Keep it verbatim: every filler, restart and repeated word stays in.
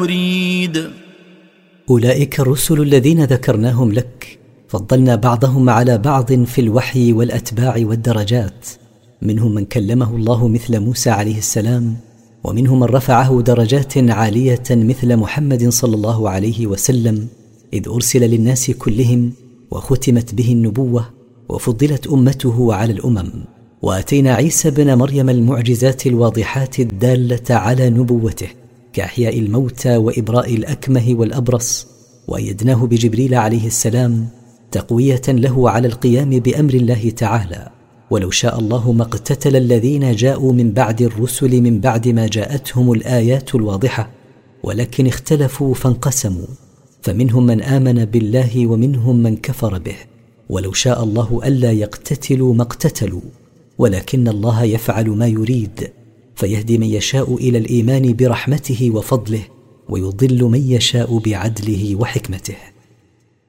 يريد. أولئك الرسل الذين ذكرناهم لك فضلنا بعضهم على بعض في الوحي والأتباع والدرجات، منهم من كلمه الله مثل موسى عليه السلام، ومنهم من رفعه درجات عالية مثل محمد صلى الله عليه وسلم إذ أرسل للناس كلهم وختمت به النبوة وفضلت أمته على الأمم. وآتينا عيسى بن مريم المعجزات الواضحات الدالة على نبوته كإحياء الموتى وإبراء الأكمه والأبرص، وأيدناه بجبريل عليه السلام تقوية له على القيام بأمر الله تعالى. ولو شاء الله ما اقتتل الذين جاءوا من بعد الرسل من بعد ما جاءتهم الآيات الواضحة، ولكن اختلفوا فانقسموا، فمنهم من آمن بالله ومنهم من كفر به. ولو شاء الله ألا يقتتلوا ما اقتتلوا، ولكن الله يفعل ما يريد، فيهدي من يشاء إلى الإيمان برحمته وفضله، ويضل من يشاء بعدله وحكمته.